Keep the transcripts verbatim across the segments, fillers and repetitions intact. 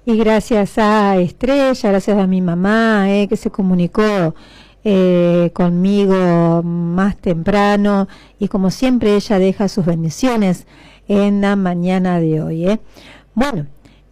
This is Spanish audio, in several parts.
Y gracias a Estrella, gracias a mi mamá, eh, que se comunicó eh, conmigo más temprano, y como siempre ella deja sus bendiciones en la mañana de hoy. Eh. Bueno,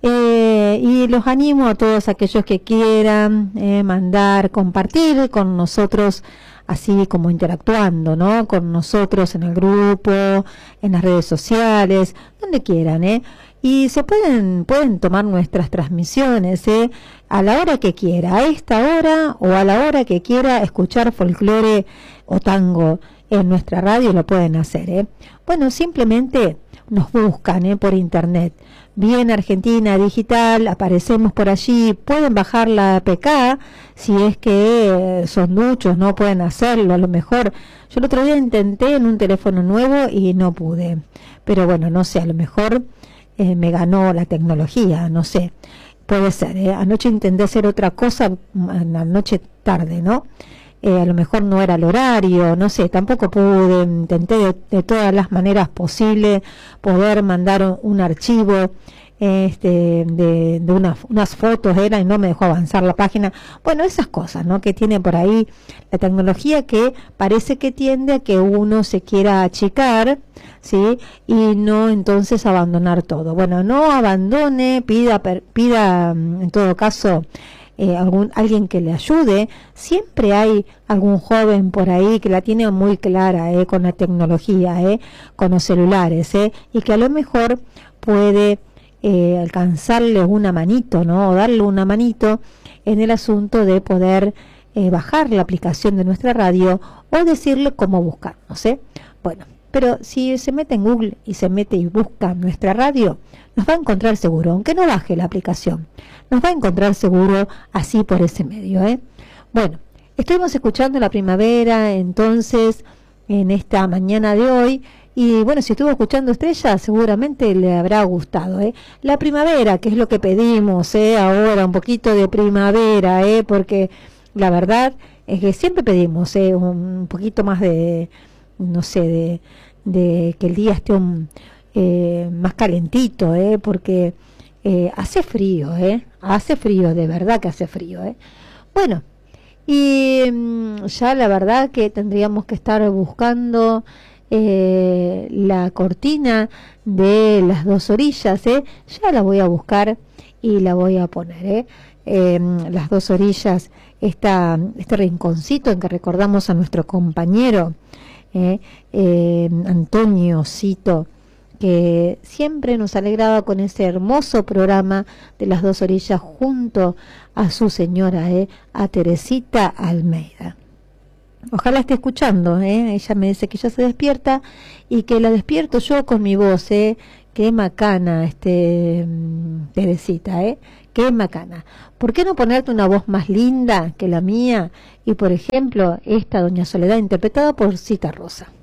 eh, y los animo a todos aquellos que quieran eh, mandar, compartir con nosotros, así como interactuando, ¿no? Con nosotros en el grupo, en las redes sociales, donde quieran, ¿eh? Y se pueden pueden tomar nuestras transmisiones, ¿eh? A la hora que quiera, a esta hora o a la hora que quiera escuchar folclore o tango en nuestra radio, lo pueden hacer, ¿eh? Bueno, simplemente nos buscan, ¿eh? Por internet. Bien Argentina Digital, aparecemos por allí, pueden bajar la A P K, si es que eh, son muchos, no pueden hacerlo, a lo mejor. Yo el otro día intenté en un teléfono nuevo y no pude, pero bueno, no sé, a lo mejor eh, me ganó la tecnología, no sé, puede ser, ¿eh? Anoche intenté hacer otra cosa, anoche tarde, ¿no? Eh, a lo mejor no era el horario, no sé, tampoco pude, intenté de, de todas las maneras posibles poder mandar un, un archivo este de, de unas, unas fotos era y no me dejó avanzar la página. Bueno, esas cosas, ¿no? Que tiene por ahí la tecnología, que parece que tiende a que uno se quiera achicar, ¿sí? Y no entonces abandonar todo. Bueno, no abandone, pida, pida en todo caso Eh, algún alguien que le ayude. Siempre hay algún joven por ahí que la tiene muy clara, eh, con la tecnología, eh, con los celulares, eh, y que a lo mejor puede eh, alcanzarle una manito, ¿no? O darle una manito en el asunto de poder eh, bajar la aplicación de nuestra radio o decirle cómo buscarnos, eh. Bueno, pero si se mete en Google y se mete y busca nuestra radio, nos va a encontrar seguro, aunque no baje la aplicación, nos va a encontrar seguro así por ese medio, ¿eh? Bueno, estuvimos escuchando la primavera entonces en esta mañana de hoy, y bueno, si estuvo escuchando Estrella seguramente le habrá gustado, ¿eh? La primavera, que es lo que pedimos, ¿eh? Ahora un poquito de primavera, ¿eh? Porque la verdad es que siempre pedimos, ¿eh? Un poquito más de, no sé, de, de que el día esté un, eh, más calentito, ¿eh? Porque eh, hace frío, ¿eh? Hace frío, de verdad que hace frío, ¿eh? Bueno, y mm, ya la verdad que tendríamos que estar buscando eh, la cortina de las dos orillas, ¿eh? Ya la voy a buscar y la voy a poner, ¿eh? Eh, las dos orillas, esta, este rinconcito en que recordamos a nuestro compañero eh, eh, Antonio Cito, que siempre nos alegraba con ese hermoso programa de las dos orillas junto a su señora, eh, a Teresita Almeida. Ojalá esté escuchando, eh. Ella me dice que ya se despierta y que la despierto yo con mi voz, eh. Qué macana, este Teresita, eh. Qué macana. ¿Por qué no ponerte una voz más linda que la mía? Y por ejemplo, esta Doña Soledad interpretada por Cita Rosa.